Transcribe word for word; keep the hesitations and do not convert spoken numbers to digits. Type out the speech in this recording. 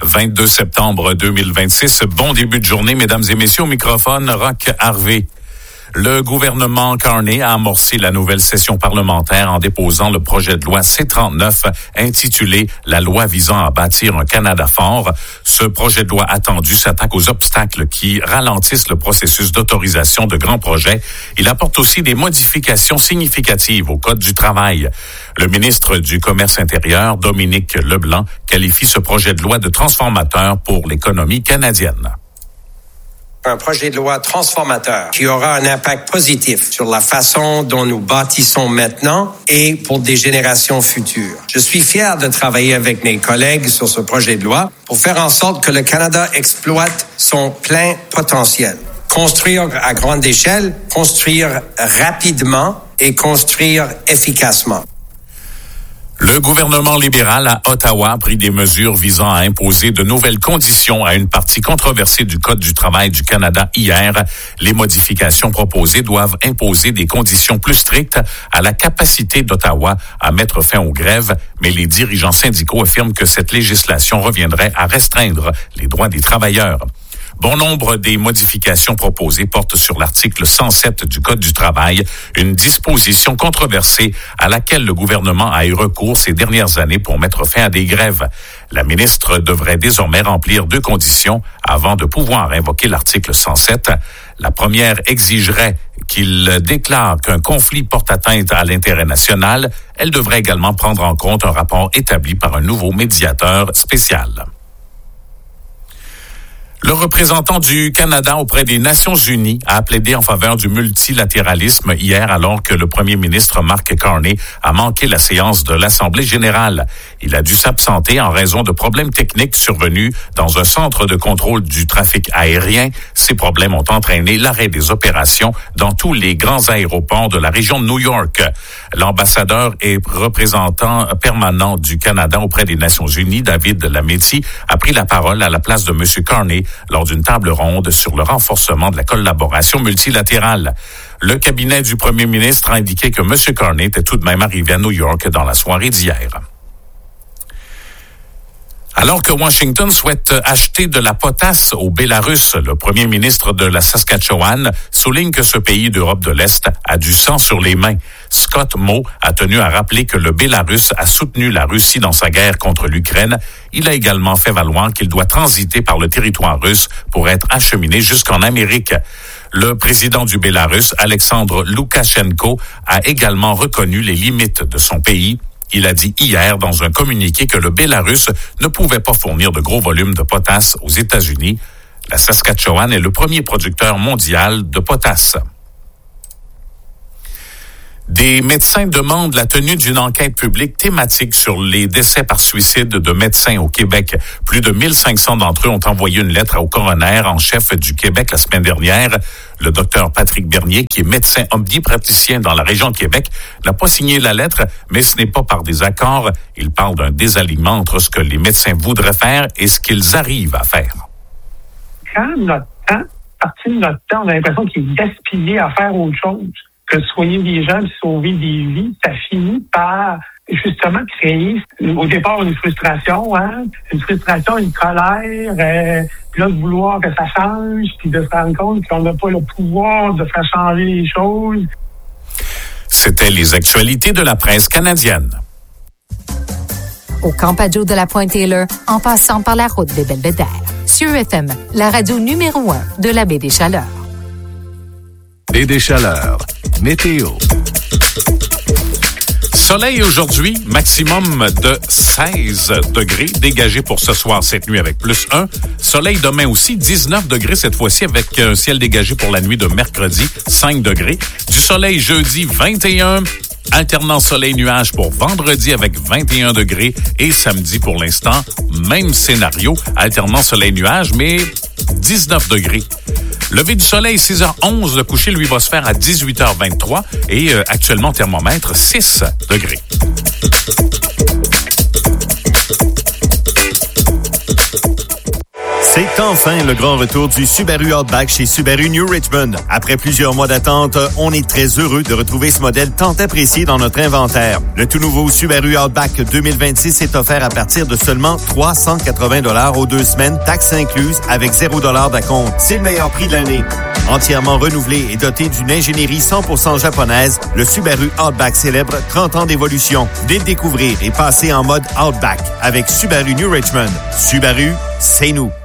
vingt-deux septembre deux mille vingt-six. Bon début de journée, mesdames et messieurs, au microphone, Roch Harvey. Le gouvernement Carney a amorcé la nouvelle session parlementaire en déposant le projet de loi C trente-neuf intitulé « La loi visant à bâtir un Canada fort ». Ce projet de loi attendu s'attaque aux obstacles qui ralentissent le processus d'autorisation de grands projets. Il apporte aussi des modifications significatives au Code du travail. Le ministre du Commerce intérieur, Dominique Leblanc, qualifie ce projet de loi de transformateur pour l'économie canadienne. Un projet de loi transformateur qui aura un impact positif sur la façon dont nous bâtissons maintenant et pour des générations futures. Je suis fier de travailler avec mes collègues sur ce projet de loi pour faire en sorte que le Canada exploite son plein potentiel. Construire à grande échelle, construire rapidement et construire efficacement. Le gouvernement libéral à Ottawa a pris des mesures visant à imposer de nouvelles conditions à une partie controversée du Code du travail du Canada hier. Les modifications proposées doivent imposer des conditions plus strictes à la capacité d'Ottawa à mettre fin aux grèves, mais les dirigeants syndicaux affirment que cette législation reviendrait à restreindre les droits des travailleurs. Bon nombre des modifications proposées portent sur l'article cent sept du Code du travail, une disposition controversée à laquelle le gouvernement a eu recours ces dernières années pour mettre fin à des grèves. La ministre devrait désormais remplir deux conditions avant de pouvoir invoquer l'article cent sept. La première exigerait qu'il déclare qu'un conflit porte atteinte à l'intérêt national. Elle devrait également prendre en compte un rapport établi par un nouveau médiateur spécial. Le représentant du Canada auprès des Nations unies a plaidé en faveur du multilatéralisme hier alors que le premier ministre Mark Carney a manqué la séance de l'Assemblée générale. Il a dû s'absenter en raison de problèmes techniques survenus dans un centre de contrôle du trafic aérien. Ces problèmes ont entraîné l'arrêt des opérations dans tous les grands aéroports de la région de New York. L'ambassadeur et représentant permanent du Canada auprès des Nations unies, David Lametti, a pris la parole à la place de M. Carney lors d'une table ronde sur le renforcement de la collaboration multilatérale. Le cabinet du premier ministre a indiqué que M. Carney était tout de même arrivé à New York dans la soirée d'hier. Alors que Washington souhaite acheter de la potasse au Bélarus, le premier ministre de la Saskatchewan souligne que ce pays d'Europe de l'Est a du sang sur les mains. Scott Moe a tenu à rappeler que le Bélarus a soutenu la Russie dans sa guerre contre l'Ukraine. Il a également fait valoir qu'il doit transiter par le territoire russe pour être acheminé jusqu'en Amérique. Le président du Bélarus, Alexandre Loukachenko, a également reconnu les limites de son pays. Il a dit hier dans un communiqué que le Bélarus ne pouvait pas fournir de gros volumes de potasse aux États-Unis. La Saskatchewan est le premier producteur mondial de potasse. Des médecins demandent la tenue d'une enquête publique thématique sur les décès par suicide de médecins au Québec. Plus de mille cinq cents d'entre eux ont envoyé une lettre au coroner en chef du Québec la semaine dernière. Le docteur Patrick Bernier, qui est médecin omnipraticien dans la région de Québec, n'a pas signé la lettre, mais ce n'est pas par désaccord. Il parle d'un désalignement entre ce que les médecins voudraient faire et ce qu'ils arrivent à faire. Quand notre temps, partie de notre temps, on a l'impression qu'il est gaspillé à faire autre chose que soigner des gens et sauver des vies, ça finit par justement créer au départ une frustration, hein, une frustration, une colère, euh, puis là de vouloir que ça change, puis de se rendre compte qu'on n'a pas le pouvoir de faire changer les choses. C'était les actualités de la presse canadienne. Au Campadjo de la Pointe-Taylor, en passant par la route des Belvédères. Sur F M, la radio numéro un de la baie des Chaleurs. Baie des Chaleurs. Météo. Soleil aujourd'hui, maximum de seize degrés, dégagé pour ce soir, cette nuit avec plus un. Soleil demain aussi, dix-neuf degrés cette fois-ci avec un ciel dégagé pour la nuit de mercredi, cinq degrés. Du soleil jeudi, vingt et un. Alternant soleil-nuage pour vendredi avec vingt et un degrés et samedi pour l'instant, même scénario, alternant soleil-nuage, mais dix-neuf degrés. Lever du soleil, six heures onze, le coucher, lui, va se faire à dix-huit heures vingt-trois et euh, actuellement, thermomètre, six degrés. C'est enfin le grand retour du Subaru Outback chez Subaru New Richmond. Après plusieurs mois d'attente, on est très heureux de retrouver ce modèle tant apprécié dans notre inventaire. Le tout nouveau Subaru Outback deux mille vingt-six est offert à partir de seulement trois cent quatre-vingts dollars aux deux semaines, taxes incluses, avec zéro dollar d'acompte. C'est le meilleur prix de l'année. Entièrement renouvelé et doté d'une ingénierie cent pour cent japonaise, le Subaru Outback célèbre trente ans d'évolution. Venez le découvrir et passer en mode Outback avec Subaru New Richmond. Subaru, c'est nous.